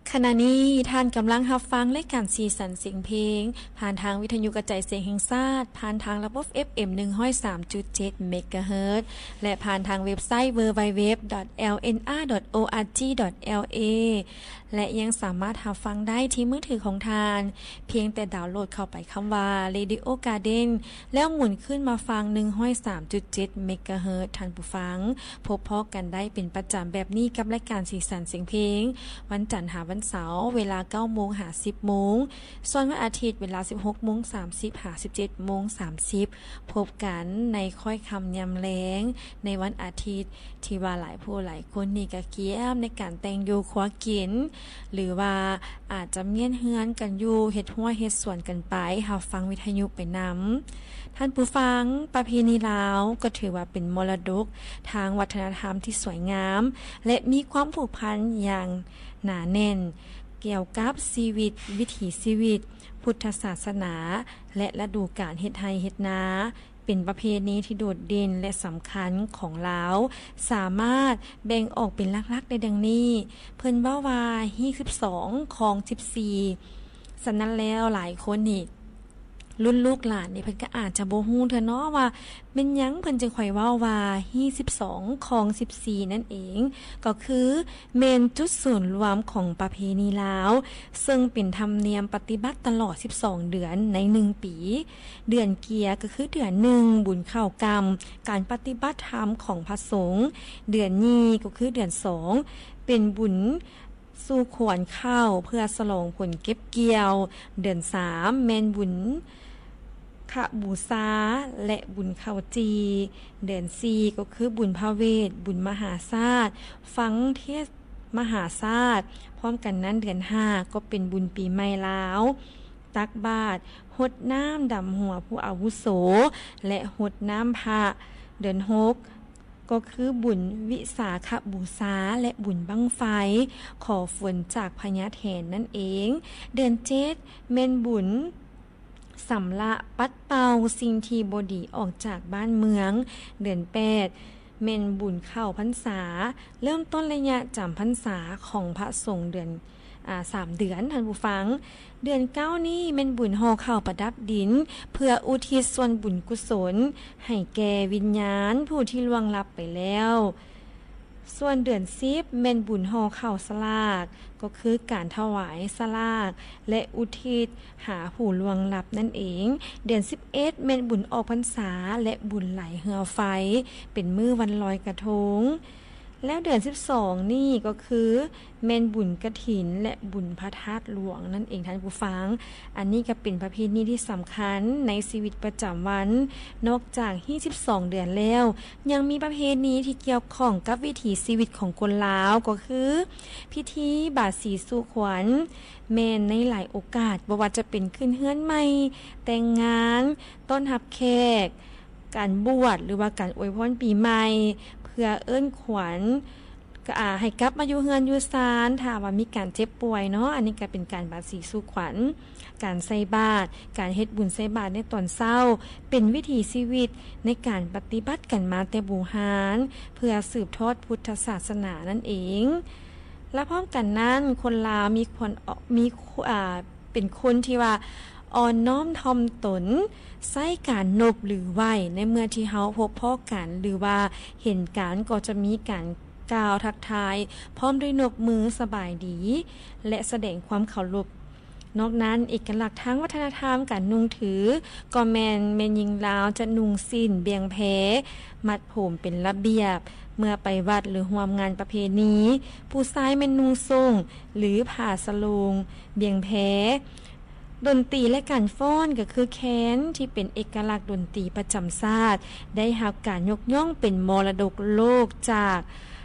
ขณะนี้ท่านกำลังรับฟังรายการสีสันเสียงเพลงผ่านทางวิทยุกระจายเสียงแห่งชาติผ่านทางระบบ FM 103.7 เมกะเฮิรตซ์และผ่านทางเว็บไซต์ www.lnr.org.la และยังสามารถรับฟังได้ที่มือถือของท่านเพียงแต่ดาวน์โหลดเข้าไปคำว่า Radio Garden แล้วหมุนขึ้นมาฟัง 103.7 เมกะเฮิรตซ์ท่านผู้ฟังพบพอกันได้เป็นประจำแบบนี้กับรายการสีสันเสียงเพลงวันจันทร์หาวันเสาร์เวลา 9:00 นหา 10:00 นส่วนวันอาทิตย์เวลา 16:30 นหา 17:30 พบกันในค่อยคำยำแลงในวันอาทิตย์ที่ว่าหลายผู้หลายคนนี่ก็เกียมในการแต่งอยู่ครัวกินหรือว่าอาจจะเมียนเฮือนกันอยู่เฮ็ดหัวเฮ็ดสวนกันไปรับฟังวิทยุไปนำท่านผู้ฟังประเพณีลาวก็ถือว่าเป็นมรดกทางวัฒนธรรมที่สวยงามและมีความผูกพันอย่างหนาแน่นเกี่ยวกับชีวิตวิถีชีวิตพุทธศาสนาและฤดูกาลเฮ็ดไร่เฮ็ดนาเป็นประเพณีที่โดดเด่นและสำคัญของลาวสามารถแบ่งออกเป็นหลักๆได้ดังนี้เพิ่นเว้าว่า22ของ14ฉะนั้นแล้วหลายคนนี่รุ่นลูกหลานนี่เพิ่นก็อาจจะบ่ฮู้เถอะเนาะว่าเป็นหยังเพิ่นจึงค่อยเว้าว่า22ของ14นั่นเองก็คือเมนจุดศูนย์รวมของประเพณีลาวซึ่งเป็นธรรมเนียมปฏิบัติตลอด12เดือนใน1ปีเดือนเกียร์ก็คือเดือน1บุญเข้ากรรมการปฏิบัติธรรมของพระสงฆ์เดือนนี้ก็คือเดือน2เป็นบุญสู่ขวนข้าวเพื่อฉลองผลเก็บเกี่ยวเดือน3แม่นบุญขบูชาและบุญข้าวจีเดือน4ก็คือบุญพระเวทบุญมหาชาติฟังเทศมหาชาติพร้อมกันนั้นเดือน5ก็เป็นบุญปีใหม่ลาวตักบาตรหดน้ำดำหัวผู้อาวุโสและหดน้ำพระเดือน6ก็คือบุญวิสาขบูชาและบุญบั้งไฟขอฝนจากพญาแถนนั่นเองเดือน7แม่นบุญสำละปัดเป่าสิ่งที่บ่ดีออกจากบ้านเมืองเดือน8แม่นบุญเข้าพรรษาเริ่มต้นระยะจำพรรษาของพระสงฆ์เดือน3เดือนท่านผู้ฟังเดือน9นี้แม่นบุญห่อข้าวประดับดินเพื่ออุทิศส่วนบุญกุศลให้แก่วิญญาณผู้ที่ล่วงลับไปแล้วส่วนเดือน10แม่นบุญห่อข้าวสลากก็คือการถวายสลากและอุทิศหาผู้ล่วงลับนั่นเองเดือน11แม่นบุญออกพรรษาและบุญไหลเหือไฟเป็นมื้อวันลอยกระทงแล้วเดือน12นี่ก็คือแม่นบุญกฐินและบุญพระธาตุหลวงนั่นเองท่านผู้ฟังอันนี้ก็เป็นประเพณีที่สำคัญในชีวิตประจำวันนอกจาก22เดือนแล้วยังมีประเพณีที่เกี่ยวข้องกับวิถีชีวิตของคนลาวก็คือพิธีบาทสีสู่ขวัญแม่นในหลายโอกาสบ่ว่าจะเป็นขึ้นเฮือนใหม่แต่งงานต้อนรับแขกการบวชหรือว่าการอวยพรปีใหม่เพื่อเอิ้นขวัญก็ให้กลับมาอยู่เฮือนอยู่ศาลถ้าว่ามีการเจ็บป่วยเนาะอันนี้ก็เป็นการบาทสีสู่ขวัญการใส่บาตรการเฮ็ดบุญใส่บาตรในตอนเช้าเป็นวิถีชีวิตในการปฏิบัติกันมาแต่โบราณเพื่อสืบทอดพุทธศาสนานั่นเองและพร้อมกันนั้นคนลาวมีเป็นคนที่ว่าอ่อนน้อมถ่อมตนใช้การนบหรือไหว้ในเมื่อที่เฮาพบพ้อกันหรือว่าเห็นกันก็จะมีการกล่าวทักทายพร้อมด้วยนบมือสบายดีและแสดงความเคารพนอกนั้นเอกลักษณ์ทางวัฒนธรรมการนุ่งถือก็แม่นหญิงลาวจะนุ่งสิ้นเบียงแพมัดผมเป็นระเบียบเมื่อไปวัดหรือร่วมงานประเพณีผู้ชายแม่นนุ่งทรงหรือผ้าสโลงเบียงแพดนตรีและการฟ้อนก็คือแคนที่เป็นเอกลักษณ์ดนตรีประจำชาติได้รับการยกย่องเป็นมรดกโลกจาก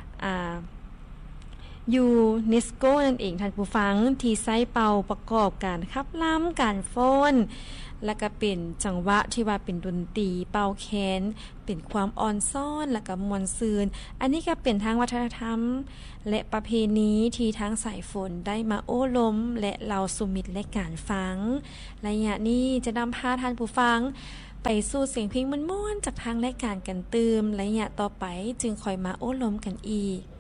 ยูเนสโกนั่นเองท่านผู้ฟังที่ใช้เป่าประกอบการขับล้ำการฟ้อนและก็เป็นจังหวะที่ว่าเป็นดนตรีเป่าแคนเป็นความอ่อนซ่อนและก็มวลซืนอันนี้ก็เป็นทางวัฒนธรรมและประเพณีที่ทางสายฝนได้มาโอ้ล้มและเราสุมิตรและการฟังระยะนี้จะนำพาท่านผู้ฟังไปสู่เสียงเพลงม่วนๆจากทางรายการกันตืมระยะต่อไปจึงค่อยมาโอ้ล้มกันอีก